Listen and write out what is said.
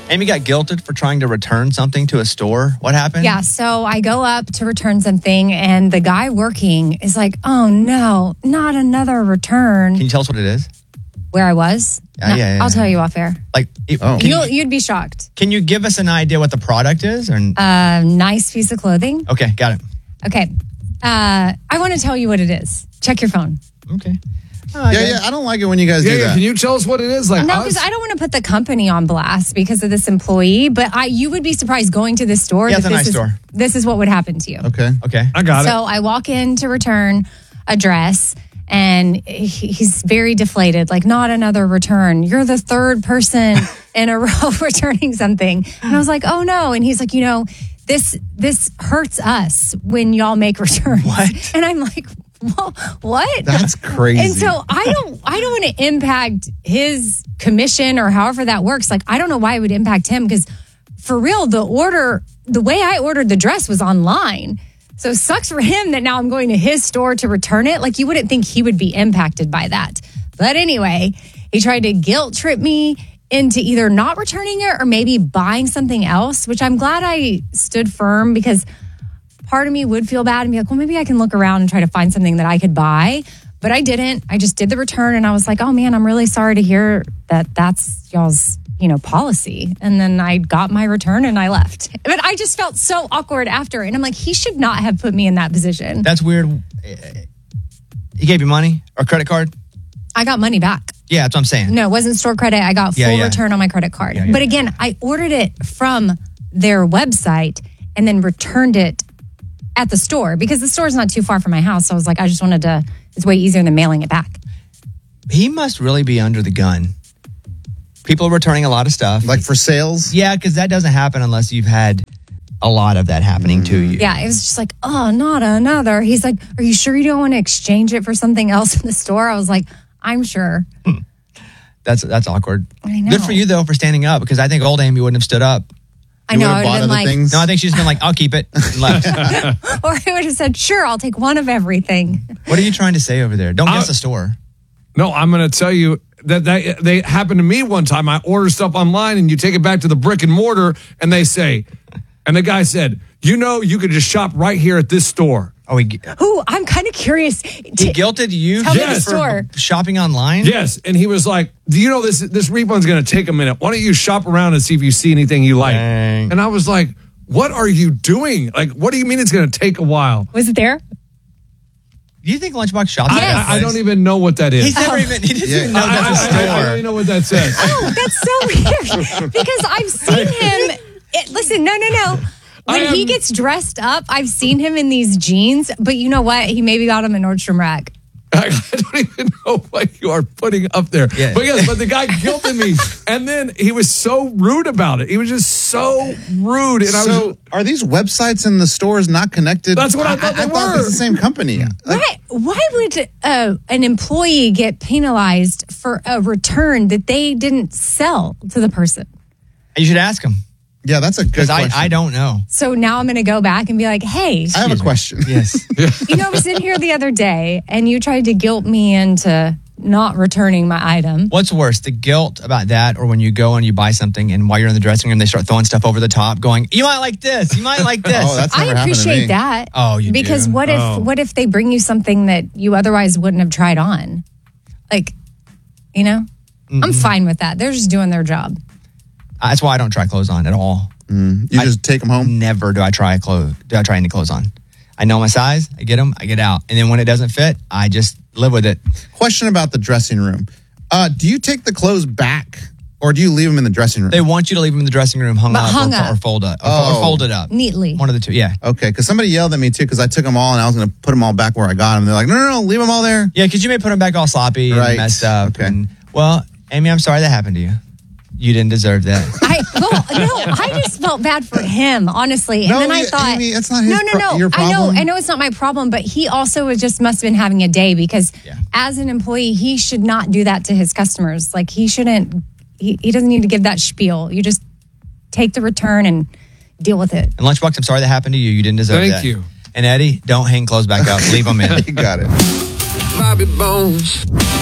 Amy got guilted for trying to return something to a store. What happened? Yeah, so I go up to return something, and the guy working is like, oh, no, not another return. Can you tell us what it is? Where I was? Yeah. I'll tell you off air. Like, You'd be shocked. Can you give us an idea what the product is? Or... Nice piece of clothing. Okay, got it. Okay. I want to tell you what it is. Check your phone. Okay. Yeah. I don't like it when you guys do that. Can you tell us what it is? No, because I don't want to put the company on blast because of this employee, but you would be surprised going to this store. Yeah, it's a nice store. This is what would happen to you. Okay. I got it. So I walk in to return a dress, and he's very deflated, like, not another return. You're the third person in a row returning something. And I was like, oh, no. And he's like, this hurts us when y'all make returns. What? And I'm like, well, what? That's crazy. And so I don't want to impact his commission or however that works. Like, I don't know why it would impact him, because for real, the way I ordered the dress was online. So it sucks for him that now I'm going to his store to return it. Like, you wouldn't think he would be impacted by that. But anyway, he tried to guilt trip me into either not returning it or maybe buying something else, which I'm glad I stood firm, because part of me would feel bad and be like, well, maybe I can look around and try to find something that I could buy. But I didn't. I just did the return, and I was like, oh, man, I'm really sorry to hear that that's y'all's, policy. And then I got my return and I left. But I just felt so awkward after. And I'm like, he should not have put me in that position. That's weird. He gave you money or credit card? I got money back. Yeah, that's what I'm saying. No, it wasn't store credit. I got full return on my credit card. But again, I ordered it from their website and then returned it at the store, because the store's not too far from my house. So I was like, I just wanted to, it's way easier than mailing it back. He must really be under the gun. People are returning a lot of stuff. Like for sales? Yeah, because that doesn't happen unless you've had a lot of that happening to you. Yeah, it was just like, oh, not another. He's like, are you sure you don't want to exchange it for something else in the store? I was like, I'm sure. That's awkward. I know. Good for you, though, for standing up, because I think old Amy wouldn't have stood up. I know. I would have been like, things? No, I think she's been like, I'll keep it, and left. or I would have said, sure, I'll take one of everything. What are you trying to say over there? Don't guess the store. No, I'm going to tell you that they happened to me one time. I ordered stuff online, and you take it back to the brick and mortar, and they say, and the guy said, you could just shop right here at this store. Oh, I'm kind of curious. He guilted you Tell me the store. for shopping online? Yes, and he was like, do you know this refund's going to take a minute? Why don't you shop around and see if you see anything you like? Dang. And I was like, what are you doing? Like, what do you mean it's going to take a while? Was it there? Do you think Lunchbox shops? Yes. I don't even know what that is. He doesn't even know that's a store. I don't even know what that says. Oh, that's so weird. Because I've seen him. Listen, no. When he gets dressed up, I've seen him in these jeans. But you know what? He maybe got them in Nordstrom Rack. I don't even know what you are putting up there. Yeah. But the guy guilted me. And then he was so rude about it. He was just so rude. And are these websites and the stores not connected? That's what I thought they were. I thought it's the same company. Why would an employee get penalized for a return that they didn't sell to the person? You should ask him. Yeah, that's a good question. I don't know. So now I'm going to go back and be like, hey. I have a question. Yes. I was in here the other day and you tried to guilt me into not returning my item. What's worse, the guilt about that, or when you go and you buy something and while you're in the dressing room, they start throwing stuff over the top going, you might like this, you might like this. Oh, that's never I happened to me. appreciate that. Oh, you because do? What if they bring you something that you otherwise wouldn't have tried on? Like, I'm fine with that. They're just doing their job. That's why I don't try clothes on at all. You just take them home? Never do I try any clothes on. I know my size, I get them, I get out. And then when it doesn't fit, I just live with it. Question about the dressing room. Do you take the clothes back or do you leave them in the dressing room? They want you to leave them in the dressing room hung up or fold up. Or folded up. Neatly. One of the two, yeah. Okay, because somebody yelled at me too because I took them all and I was going to put them all back where I got them. They're like, no, leave them all there. Yeah, because you may put them back all sloppy and messed up. Okay. And, well, Amy, I'm sorry that happened to you. You didn't deserve that. I just felt bad for him, honestly. And then I thought, Amy, it's not his your problem. I know it's not my problem, but he also just must have been having a day because as an employee, he should not do that to his customers. Like he shouldn't, he doesn't need to give that spiel. You just take the return and deal with it. And Lunchbox, I'm sorry that happened to you. You didn't deserve that. Thank you. And Eddie, don't hang clothes back up. Leave them in. You got it. Bobby Bones.